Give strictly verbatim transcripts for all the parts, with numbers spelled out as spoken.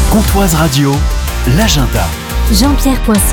Comtoise Radio, l'agenda. Jean-Pierre Poinceau.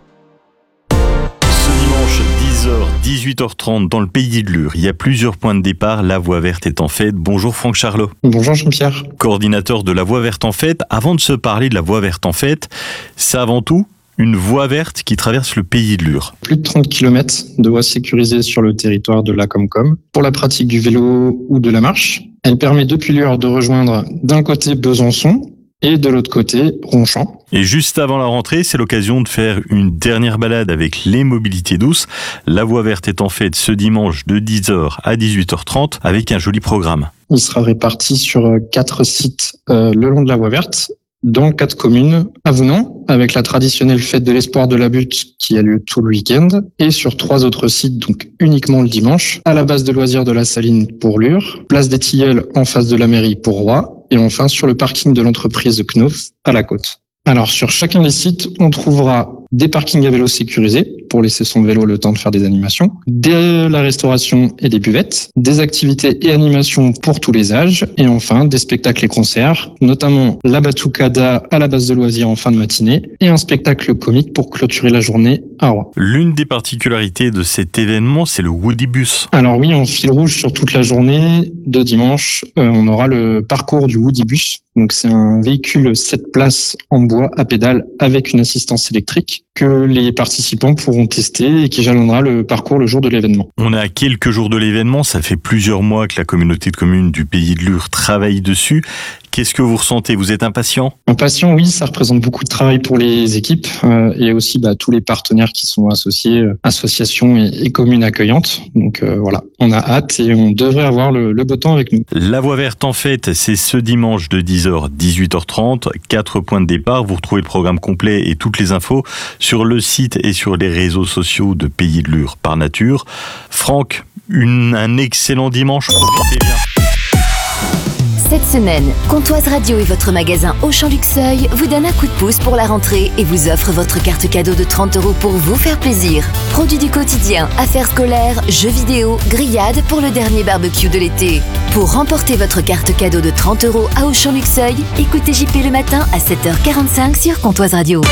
Ce dimanche, dix heures, dix-huit heures trente, dans le Pays de Lure, il y a plusieurs points de départ. La Voie Verte est en fête. Bonjour Franck Charlot. Bonjour Jean-Pierre. Coordinateur de la Voie Verte en fête. Avant de se parler de la Voie Verte en fête, c'est avant tout une voie verte qui traverse le Pays de Lure. Plus de trente kilomètres de voies sécurisées sur le territoire de la Comcom pour la pratique du vélo ou de la marche. Elle permet depuis Lure de rejoindre d'un côté Besançon et de l'autre côté Ronchamp. Et juste avant la rentrée, c'est l'occasion de faire une dernière balade avec les mobilités douces. La Voie Verte est en fête ce dimanche de dix heures à dix-huit heures trente avec un joli programme. Il sera réparti sur quatre sites euh, le long de la Voie Verte, dans quatre communes, à Vounan, avec la traditionnelle fête de l'espoir de la butte qui a lieu tout le week-end, et sur trois autres sites, donc uniquement le dimanche, à la base de loisirs de la Saline pour Lure, place des Tilleuls en face de la mairie pour Roy, et enfin sur le parking de l'entreprise Knauf à la Côte. Alors sur chacun des sites, on trouvera des parkings à vélo sécurisés pour laisser son vélo le temps de faire des animations, de la restauration et des buvettes, des activités et animations pour tous les âges, et enfin des spectacles et concerts, notamment la Batucada à la base de loisirs en fin de matinée et un spectacle comique pour clôturer la journée à Roy. L'une des particularités de cet événement, c'est le Woody Bus. Alors oui, en fil rouge sur toute la journée de dimanche, euh, on aura le parcours du Woody Bus. Donc c'est un véhicule sept places en bois à pédales avec une assistance électrique que les participants pourront tester et qui jalonnera le parcours le jour de l'événement. On est à quelques jours de l'événement, ça fait plusieurs mois que la communauté de communes du Pays de Lure travaille dessus. Qu'est-ce que vous ressentez ? Vous êtes impatient ? Impatient, oui, ça représente beaucoup de travail pour les équipes euh, et aussi bah, tous les partenaires qui sont associés, euh, associations et, et communes accueillantes. Donc euh, voilà, on a hâte et on devrait avoir le, le beau temps avec nous. La Voie Verte en fête, c'est ce dimanche de dix heures à dix-huit heures trente, quatre points de départ. Vous retrouvez le programme complet et toutes les infos sur le site et sur les réseaux sociaux de Pays de Lure par nature. Franck, une, un excellent dimanche, profitez bien. Cette semaine, Comtoise Radio et votre magasin Auchan-Luxeuil vous donnent un coup de pouce pour la rentrée et vous offrent votre carte cadeau de trente euros pour vous faire plaisir. Produits du quotidien, affaires scolaires, jeux vidéo, grillades pour le dernier barbecue de l'été. Pour remporter votre carte cadeau de trente euros à Auchan-Luxeuil, écoutez J P le matin à sept heures quarante-cinq sur Comtoise Radio.